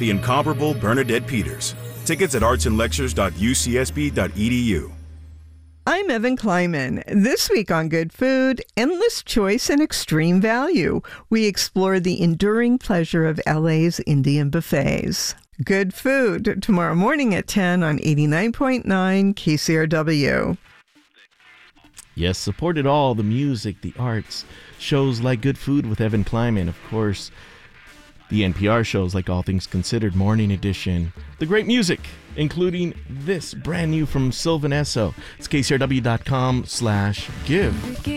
the incomparable Bernadette Peters. Tickets at artsandlectures.ucsb.edu. I'm Evan Kleiman. This week on Good Food, endless choice and extreme value. We explore the enduring pleasure of LA's Indian buffets. Good Food, tomorrow morning at 10 on 89.9 KCRW. Yes, support it all, the music, the arts, shows like Good Food with Evan Kleiman, of course, the NPR shows like All Things Considered, Morning Edition, the great music, including this brand new from Sylvan Esso. It's kcrw.com/give.